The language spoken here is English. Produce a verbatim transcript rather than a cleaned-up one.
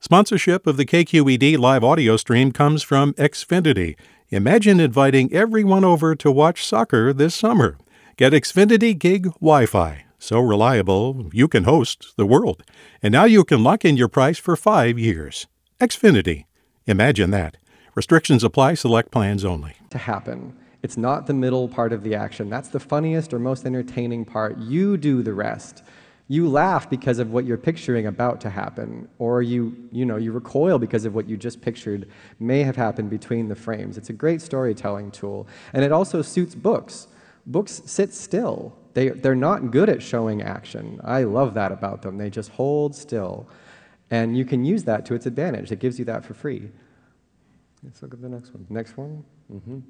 Sponsorship of the K Q E D live audio stream comes from Xfinity. Imagine inviting everyone over to watch soccer this summer. Get Xfinity Gig Wi-Fi. So reliable, you can host the world. And now you can lock in your price for five years. Xfinity. Imagine that. Restrictions apply. Select plans only. To happen. It's not the middle part of the action. That's the funniest or most entertaining part. You do the rest. You laugh because of what you're picturing about to happen, or you, you know, you recoil because of what you just pictured may have happened between the frames. It's a great storytelling tool, and it also suits books. Books sit still. They, they're not good at showing action. I love that about them. They just hold still, and you can use that to its advantage. It gives you that for free. Let's look at the next one. Next one. Mm-hmm.